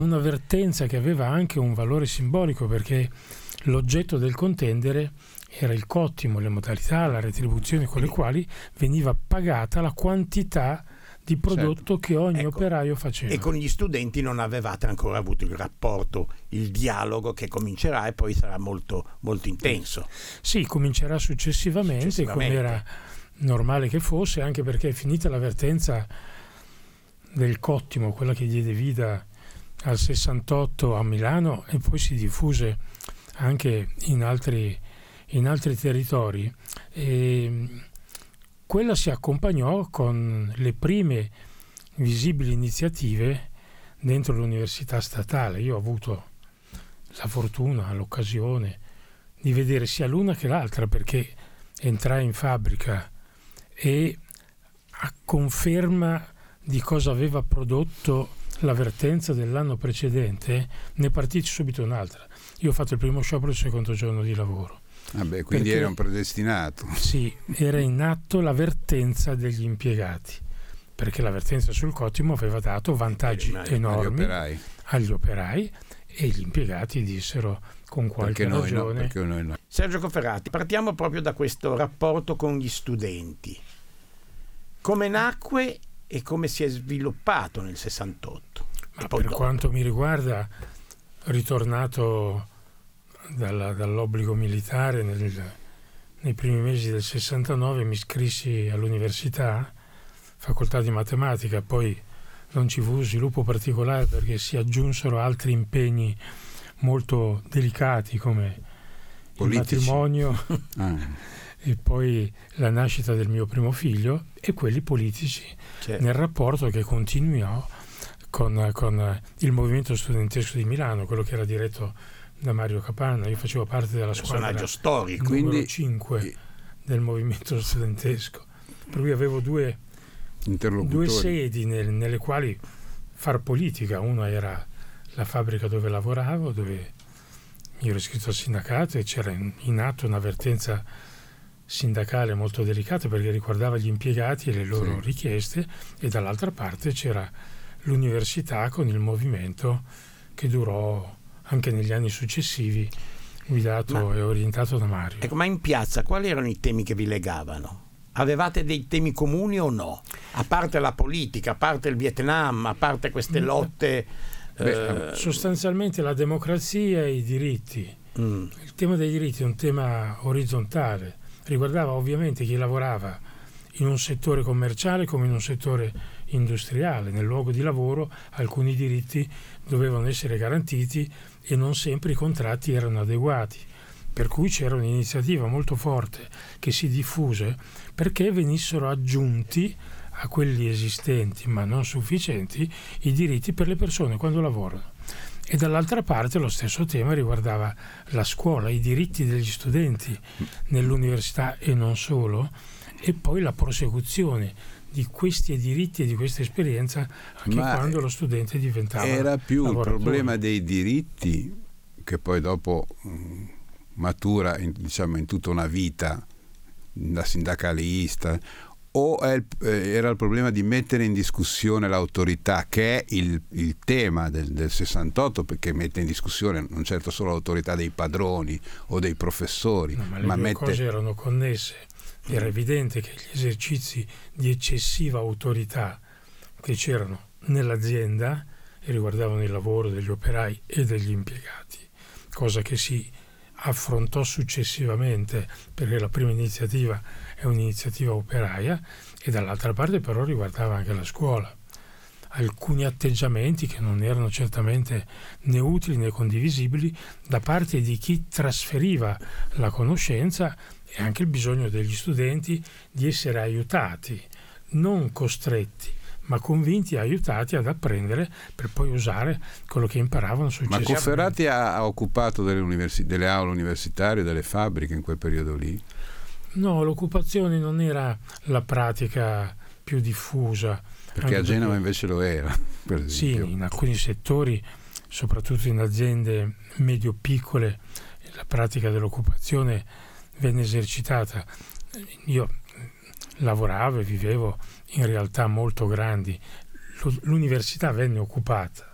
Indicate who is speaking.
Speaker 1: Una vertenza che aveva anche un valore simbolico, perché l'oggetto del contendere era il cottimo, le modalità, la retribuzione con le quali veniva pagata la quantità di prodotto che ogni operaio faceva.
Speaker 2: E con gli studenti non avevate ancora avuto il rapporto, il dialogo che comincerà e poi sarà molto, molto intenso.
Speaker 1: Sì, comincerà successivamente. Come era normale che fosse, anche perché è finita la vertenza del cottimo, quella che diede vita al 68 a Milano e poi si diffuse anche in altri territori. E quella si accompagnò con le prime visibili iniziative dentro l'università statale. Io ho avuto la fortuna, l'occasione di vedere sia l'una che l'altra, perché entrai in fabbrica e a conferma di cosa aveva prodotto la vertenza dell'anno precedente ne partì subito un'altra. Io ho fatto il primo sciopero il secondo giorno di lavoro.
Speaker 3: Quindi perché, era un predestinato.
Speaker 1: Sì, era in atto la vertenza degli impiegati, perché la vertenza sul cottimo aveva dato vantaggi enormi agli operai e gli impiegati dissero con qualche ragione.
Speaker 3: Perché noi no.
Speaker 2: Sergio Cofferati, partiamo proprio da questo rapporto con gli studenti. Come nacque e come si è sviluppato nel 68?
Speaker 1: Ma per quanto mi riguarda, ritornato dall'obbligo militare nei primi mesi del 69, mi iscrissi all'università, facoltà di matematica, poi non ci fu sviluppo particolare perché si aggiunsero altri impegni molto delicati come politici, il matrimonio e poi la nascita del mio primo figlio, e quelli politici, nel rapporto che continuò con il movimento studentesco di Milano, quello che era diretto da Mario Capanna. Io facevo parte della squadra
Speaker 2: storico,
Speaker 1: numero 5 del movimento studentesco, per cui avevo due sedi nelle quali far politica. Una era la fabbrica dove lavoravo, dove mi ero iscritto al sindacato e c'era in atto una vertenza sindacale molto delicata perché riguardava gli impiegati e le loro richieste, e dall'altra parte c'era l'università con il movimento che durò anche negli anni successivi, guidato e orientato da Mario.
Speaker 2: Ecco, ma in piazza quali erano i temi che vi legavano? Avevate dei temi comuni o no? A parte la politica, a parte il Vietnam, a parte queste lotte...
Speaker 1: Sostanzialmente la democrazia e i diritti. Il tema dei diritti è un tema orizzontale, riguardava ovviamente chi lavorava in un settore commerciale come in un settore industriale. Nel luogo di lavoro alcuni diritti dovevano essere garantiti e non sempre i contratti erano adeguati, per cui c'era un'iniziativa molto forte che si diffuse perché venissero aggiunti a quelli esistenti ma non sufficienti i diritti per le persone quando lavorano. E dall'altra parte lo stesso tema riguardava la scuola, i diritti degli studenti nell'università e non solo, e poi la prosecuzione di questi diritti e di questa esperienza anche quando lo studente diventava
Speaker 3: era più
Speaker 1: lavoratore.
Speaker 3: Il problema dei diritti, che poi dopo matura in tutta una vita da sindacalista, o era il problema di mettere in discussione l'autorità, che è il tema del 68, perché mette in discussione non certo solo l'autorità dei padroni o dei professori,
Speaker 1: ma le due cose erano connesse. Era evidente che gli esercizi di eccessiva autorità che c'erano nell'azienda e riguardavano il lavoro degli operai e degli impiegati, cosa che si affrontò successivamente perché la prima iniziativa è un'iniziativa operaia, e dall'altra parte però riguardava anche la scuola. Alcuni atteggiamenti che non erano certamente né utili né condivisibili da parte di chi trasferiva la conoscenza, e anche il bisogno degli studenti di essere aiutati, non costretti, ma convinti e aiutati ad apprendere per poi usare quello che imparavano successivamente.
Speaker 3: Ma Cofferati ha occupato delle aule universitarie, delle fabbriche in quel periodo lì?
Speaker 1: No, l'occupazione non era la pratica più diffusa.
Speaker 3: Perché a Genova invece lo era, per esempio.
Speaker 1: Sì, in alcuni settori, soprattutto in aziende medio-piccole, la pratica dell'occupazione venne esercitata. Io lavoravo e vivevo in realtà molto grandi. L'università venne occupata,